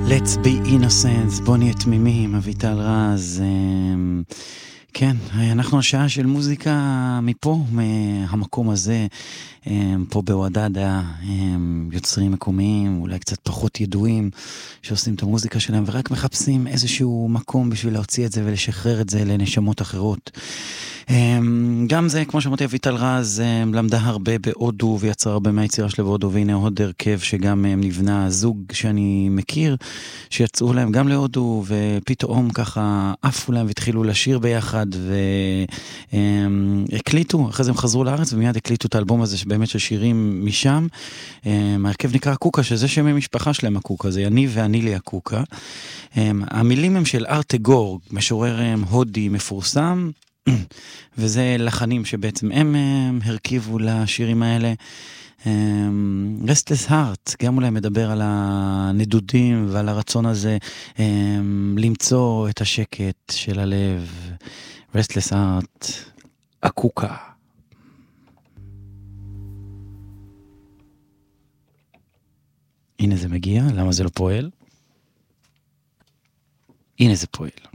Let's be innocent, בוא נהיה תמימים, אביטל רז. כן, אנחנו השעה של מוזיקה מפה, מהמקום הזה, פה בוודדה, יוצרים מקומיים, אולי קצת פחות ידועים, שעושים את המוזיקה שלהם, ורק מחפשים איזשהו מקום בשביל להוציא את זה ולשחרר את זה לנשמות אחרות. גם זה, כמו שאמרתי, אביטל רז למדה הרבה בהודו ויצרה הרבה מהיצירה שלה בהודו, והנה עוד הרכב שגם נבנה, זוג שאני מכיר, שיצאו להם גם להודו, ופתאום ככה עפו להם והתחילו לשיר ביחד, והקליטו, אחרי זה הם חזרו לארץ ומיד הקליטו את האלבום הזה שבאמת של שירים משם. ההרכב נקרא קוקה, שזה שם המשפחה שלהם הקוקה, זה יניב ואנילי הקוקה. המילים הם של ארטגור, משורר הודי מפורסם, וזה לחנים שבעצם הם הרכיבו לשירים האלה. Restless Heart, גם אולי מדבר על הנדודים ועל הרצון הזה למצוא את השקט של הלב. Restless Heart, הקוקה. הנה זה מגיע, למה זה לא פועל? הנה זה פועל.